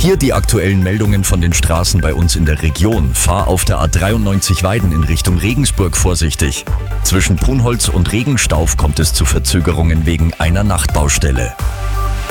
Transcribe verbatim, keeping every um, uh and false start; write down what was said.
Hier die aktuellen Meldungen von den Straßen bei uns in der Region. Fahr auf der A dreiundneunzig Weiden in Richtung Regensburg vorsichtig. Zwischen Brunholz und Regenstauf kommt es zu Verzögerungen wegen einer Nachtbaustelle.